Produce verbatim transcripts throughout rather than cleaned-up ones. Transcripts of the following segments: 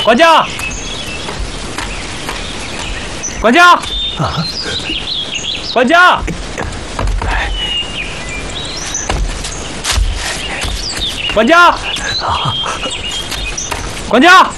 管家，管家，啊，管家，管家，管家，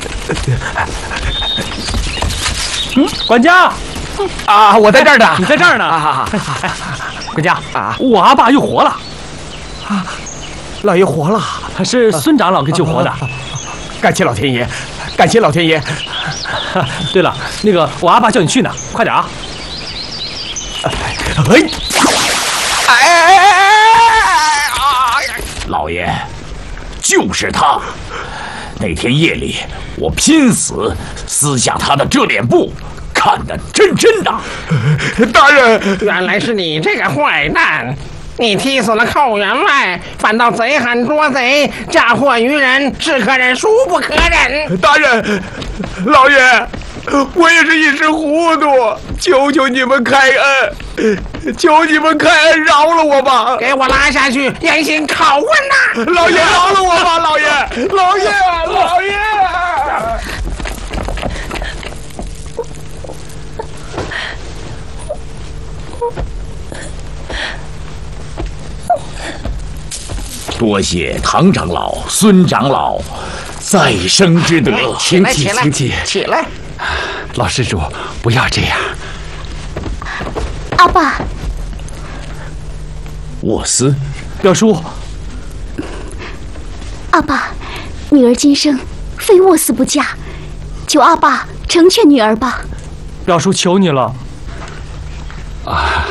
嗯，管家， 啊，我在这儿呢， 你在这儿呢。 啊， 管家啊， 我阿爸又活了。 啊，老爷活了， 是孙长老给救活的。 感谢老天爷，感谢老天爷。 对了，那个我阿爸叫你去呢，快点啊！ 哎，哎哎哎！ 老爷，就是他。那天夜里，我拼死撕下他的遮脸布，看得真真的。 大人， 原来是你这个坏蛋！你踢死了寇员外，反倒贼喊捉贼，嫁祸于人，是可忍，孰不可忍！ 大人，老爷，我也是一时糊涂，求求你们开恩，求你们开恩，饶了我吧！ 给我拉下去，严刑拷问呐！ 老爷，饶了我吧！老爷，老爷，老爷！ 多谢唐长老、孙长老再生之德， 起来，起来， 请起， 起来！ 老施主，不要这样。 阿爸， 沃斯， 表叔， 阿爸，女儿今生非卧死不嫁，求阿爸成全女儿吧。 表叔求你了。 啊，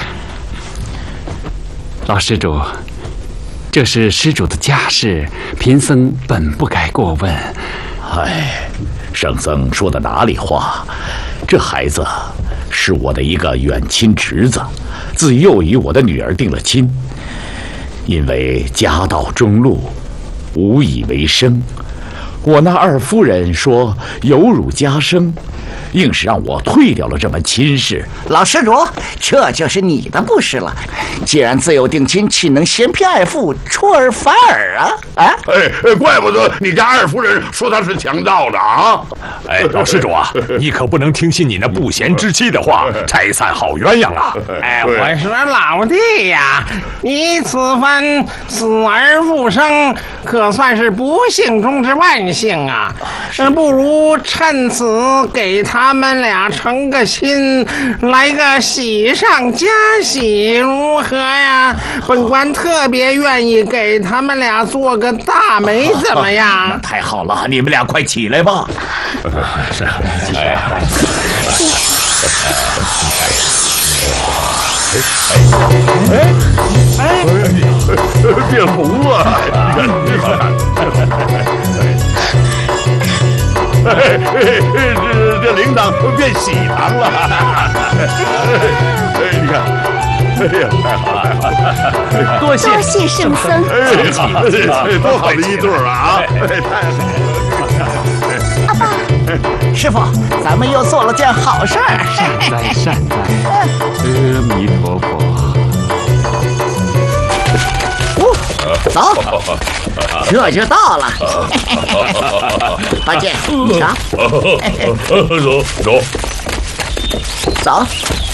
老施主，这是施主的家事，贫僧本不该过问。 哎，圣僧说的哪里话？这孩子是我的一个远亲侄子，自幼与我的女儿定了亲。因为家道中落，无以为生，我那二夫人说有辱家声，硬是让我退掉了这门亲事。 老施主，这就是你的不是了。既然自有定亲，岂能嫌贫爱富，出尔反尔啊？啊！ 哎，怪不得你家二夫人说他是强盗的啊！ 哎，老施主啊，你可不能听信你那不贤之妻的话，拆散好鸳鸯啊！ 哎，我说老弟呀，你此番死而复生，可算是不幸中之万幸啊！不如趁此给他们俩成个亲，来个喜上加喜，如何呀？本官特别愿意给他们俩做个大媒，怎么样？ 那太好了，你们俩快起来吧。 是， 哎， 哎哎，变红了！你看，哎，这这铃铛变喜糖了！哎，你看。哎呀，太好了！ 多谢多谢圣僧。 哎，多好的一对儿啊！哎，太好了！ 阿爸， 师傅，咱们又做了件好事儿。 善哉善哉，阿弥陀佛。 走，这就到了。八戒，你瞧， 走走走。